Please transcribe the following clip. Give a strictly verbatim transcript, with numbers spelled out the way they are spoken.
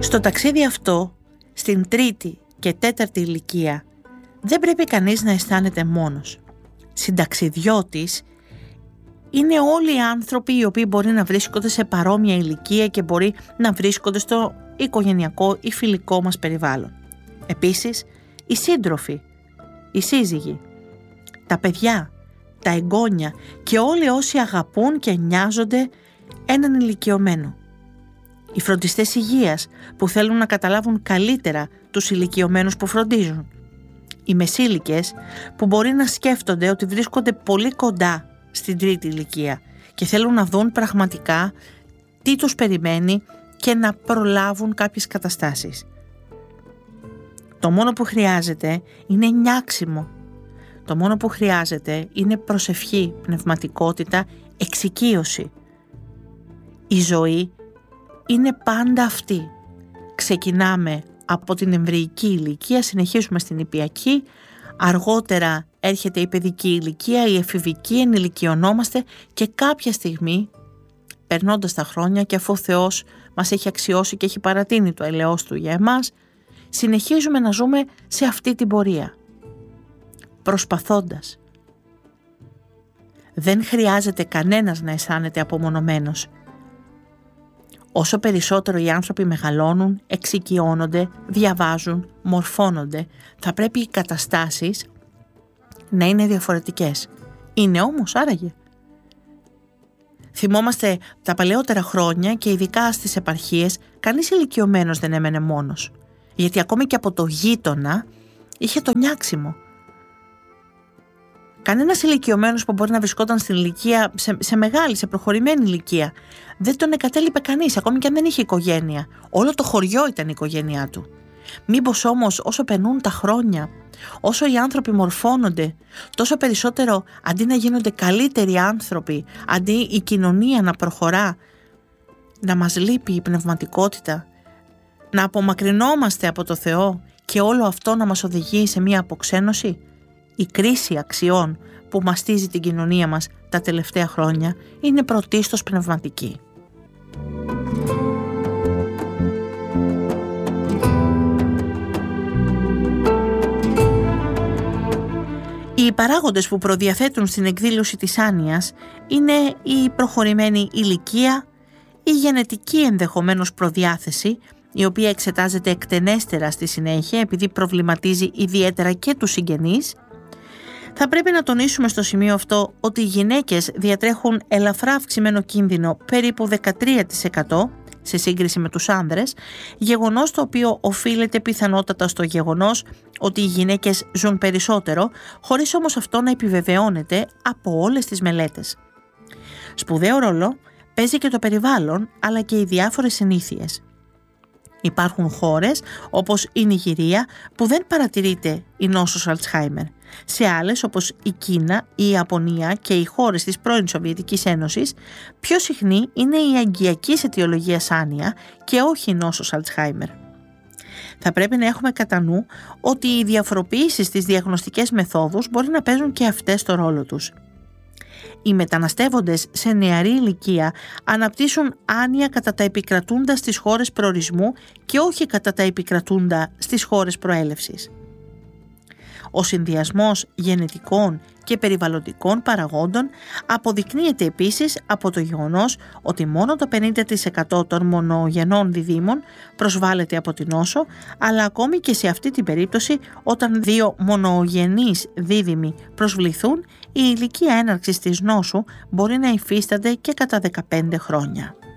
Στο ταξίδι αυτό, στην τρίτη και τέταρτη ηλικία, δεν πρέπει κανείς να αισθάνεται μόνος. Συνταξιδιώτης είναι όλοι οι άνθρωποι οι οποίοι μπορεί να βρίσκονται σε παρόμοια ηλικία και μπορεί να βρίσκονται στο οικογενειακό ή φιλικό μας περιβάλλον. Επίσης, οι σύντροφοι, οι σύζυγοι, τα παιδιά, τα εγγόνια και όλοι όσοι αγαπούν και νοιάζονται έναν ηλικιωμένο. Οι φροντιστές υγείας που θέλουν να καταλάβουν καλύτερα τους ηλικιωμένους που φροντίζουν. Οι μεσήλικες που μπορεί να σκέφτονται ότι βρίσκονται πολύ κοντά στην τρίτη ηλικία και θέλουν να δουν πραγματικά τι τους περιμένει και να προλάβουν κάποιες καταστάσεις. Το μόνο που χρειάζεται είναι νιάξιμο. Το μόνο που χρειάζεται είναι προσευχή, πνευματικότητα, εξοικείωση. Η ζωή είναι πάντα αυτή. Ξεκινάμε από την εμβρυϊκή ηλικία, συνεχίζουμε στην νηπιακή, αργότερα έρχεται η παιδική ηλικία, η εφηβική, ενηλικιωνόμαστε και κάποια στιγμή, περνώντας τα χρόνια και αφού ο Θεός μας έχει αξιώσει και έχει παρατείνει το ελαιός Του για εμάς, συνεχίζουμε να ζούμε σε αυτή την πορεία, προσπαθώντας. Δεν χρειάζεται κανένας να αισθάνεται απομονωμένος. Όσο περισσότερο οι άνθρωποι μεγαλώνουν, εξοικειώνονται, διαβάζουν, μορφώνονται, θα πρέπει οι καταστάσεις να είναι διαφορετικές. Είναι όμως άραγε. Θυμόμαστε τα παλαιότερα χρόνια και ειδικά στις επαρχίες, κανείς ηλικιωμένος δεν έμενε μόνος. Γιατί ακόμη και από το γείτονα είχε το νιάξιμο. Κανένας ηλικιωμένος που μπορεί να βρισκόταν στην ηλικία, σε, σε μεγάλη, σε προχωρημένη ηλικία, δεν τον εγκατέλειπε κανείς, ακόμη και αν δεν είχε οικογένεια. Όλο το χωριό ήταν η οικογένειά του. Μήπως όμως όσο περνούν τα χρόνια, όσο οι άνθρωποι μορφώνονται, τόσο περισσότερο αντί να γίνονται καλύτεροι άνθρωποι, αντί η κοινωνία να προχωρά, να μας λείπει η πνευματικότητα, να απομακρυνόμαστε από το Θεό και όλο αυτό να μας οδηγεί σε μια αποξένωση. Η κρίση αξιών που μαστίζει την κοινωνία μας τα τελευταία χρόνια είναι πρωτίστως πνευματική. Οι παράγοντες που προδιαθέτουν στην εκδήλωση της άνοιας είναι η προχωρημένη ηλικία, η γενετική ενδεχομένως προδιάθεση, η οποία εξετάζεται εκτενέστερα στη συνέχεια επειδή προβληματίζει ιδιαίτερα και τους συγγενείς. Θα πρέπει να τονίσουμε στο σημείο αυτό ότι οι γυναίκες διατρέχουν ελαφρά αυξημένο κίνδυνο περίπου δεκατρία τοις εκατό σε σύγκριση με τους άνδρες, γεγονός το οποίο οφείλεται πιθανότατα στο γεγονός ότι οι γυναίκες ζουν περισσότερο, χωρίς όμως αυτό να επιβεβαιώνεται από όλες τις μελέτες. Σπουδαίο ρόλο παίζει και το περιβάλλον, αλλά και οι διάφορες συνήθειες. Υπάρχουν χώρες όπως η Νιγηρία που δεν παρατηρείται η νόσος Αλτσχάιμερ. Σε άλλες όπως η Κίνα, η Ιαπωνία και οι χώρες της πρώην Σοβιετικής Ένωσης πιο συχνή είναι η αγκιακής αιτιολογίας άνοια και όχι η νόσος Αλτσχάιμερ. Θα πρέπει να έχουμε κατά νου ότι οι διαφοροποιήσεις στις διαγνωστικές μεθόδους μπορεί να παίζουν και αυτές το ρόλο τους. Οι μεταναστεύοντες σε νεαρή ηλικία αναπτύσσουν άνοια κατά τα επικρατούντα στις χώρες προορισμού και όχι κατά τα επικρατούντα στις χώρες προέλευσης. Ο συνδυασμός γενετικών και περιβαλλοντικών παραγόντων αποδεικνύεται επίσης από το γεγονός ότι μόνο το πενήντα τοις εκατό των μονογενών διδύμων προσβάλλεται από την νόσο, αλλά ακόμη και σε αυτή την περίπτωση όταν δύο μονογενείς δίδυμοι προσβληθούν, η ηλικία έναρξης της νόσου μπορεί να υφίσταται και κατά δεκαπέντε χρόνια.